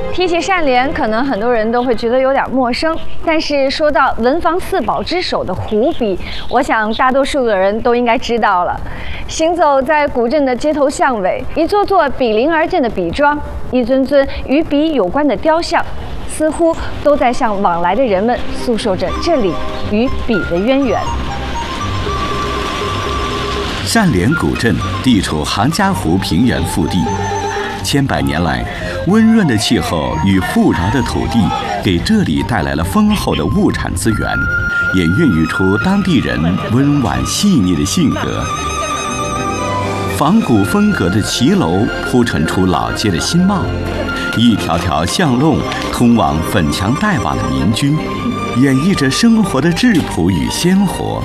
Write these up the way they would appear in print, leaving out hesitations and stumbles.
提起善莲，可能很多人都会觉得有点陌生，但是说到文房四宝之首的湖笔，我想大多数的人都应该知道了。行走在古镇的街头巷尾，一座座比邻而建的笔庄，一尊尊与笔有关的雕像，似乎都在向往来的人们诉说着这里与笔的渊源。 善莲古镇地处杭嘉湖平原腹地，千百年来，温润的气候与富饶的土地给这里带来了丰厚的物产资源，也孕育出当地人温婉细腻的性格。仿古风格的骑楼铺陈出老街的新貌，一条条巷弄通往粉墙黛瓦的民居，演绎着生活的质朴与鲜活。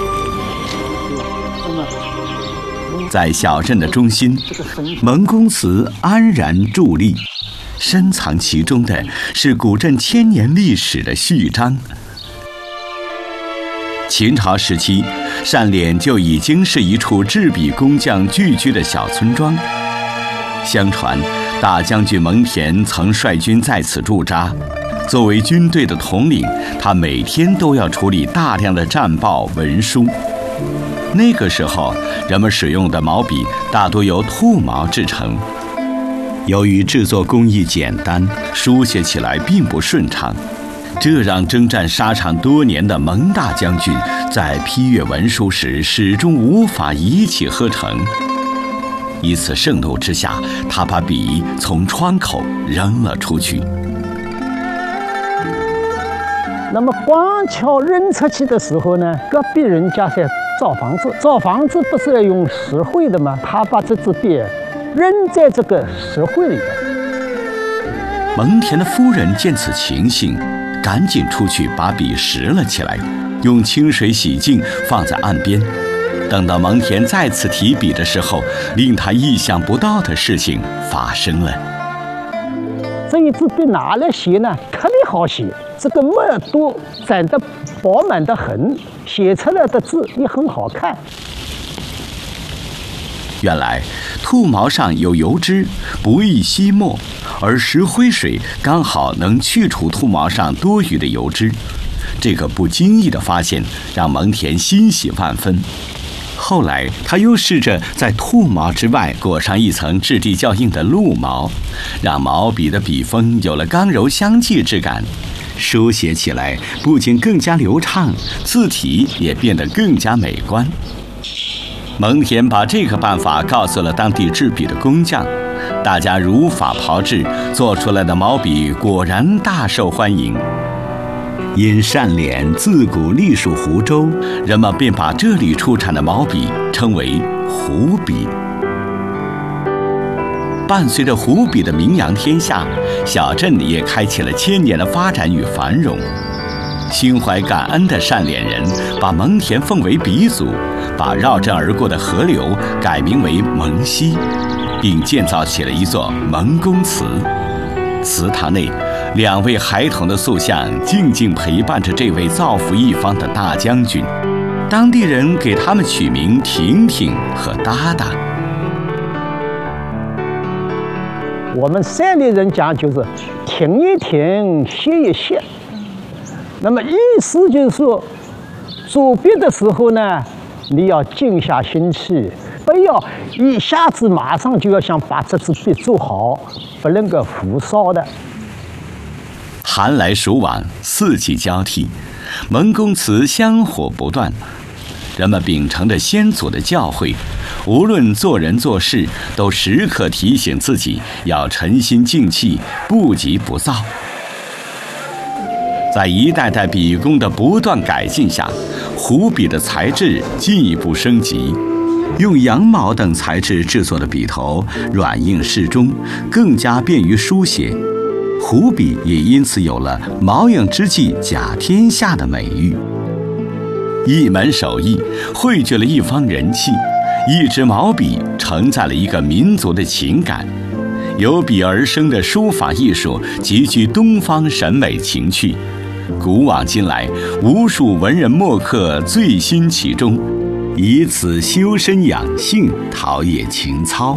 在小镇的中心，蒙公祠安然伫立，深藏其中的是古镇千年历史的序章。秦朝时期，善莲就已经是一处制笔工匠聚居的小村庄。相传，大将军蒙恬曾率军在此驻扎。作为军队的统领，他每天都要处理大量的战报文书。那个时候，人们使用的毛笔大多由兔毛制成。由于制作工艺简单，书写起来并不顺畅，这让征战沙场多年的蒙大将军在批阅文书时始终无法一气呵成。一次盛怒之下，他把笔从窗口扔了出去。 那么光桥扔出去的时候呢，隔壁人家在造房子，造房子不是要用石灰的吗？他把这支笔扔在这个石灰里边。 蒙恬的夫人见此情形，赶紧出去把笔拾了起来，用清水洗净，放在岸边。等到蒙恬再次提笔的时候，令他意想不到的事情发生了。 这一支笔拿来写呢，特别好写，这个墨都沾得饱满得很，写出来的字也很好看。 原来兔毛上有油脂，不易吸墨，而石灰水刚好能去除兔毛上多余的油脂。这个不经意的发现让蒙恬欣喜万分。后来他又试着在兔毛之外裹上一层质地较硬的鹿毛，让毛笔的笔锋有了刚柔相济之感，书写起来不仅更加流畅，字体也变得更加美观。蒙恬把这个办法告诉了当地制笔的工匠，大家如法炮制，做出来的毛笔果然大受欢迎。因善莲自古隶属湖州，人们便把这里出产的毛笔称为湖笔。伴随着湖笔的名扬天下，小镇也开启了千年的发展与繁荣。心怀感恩的善莲人把蒙恬奉为鼻祖，把绕镇而过的河流改名为蒙溪，并建造起了一座蒙公祠。祠堂内，2位孩童的塑像静静陪伴着这位造福一方的大将军，当地人给他们取名婷婷和哒哒。 我们山里人讲就是停一停，歇一歇。那么意思就是说，做笔的时候呢，你要静下心去，不要一下子马上就要想把这支笔做好，不能够浮躁的。 寒来暑往，四季交替，蒙公祠香火不断。人们秉承着先祖的教诲，无论做人做事，都时刻提醒自己要沉心静气，不急不躁。在一代代笔工的不断改进下，湖笔的材质进一步升级。用羊毛等材质制作的笔头软硬适中，更加便于书写。湖笔也因此有了“毛影之际甲天下”的美誉。一门手艺汇聚了一方人气，一支毛笔承载了一个民族的情感。由笔而生的书法艺术极具东方审美情趣，古往今来，无数文人墨客醉心其中，以此修身养性，陶冶情操。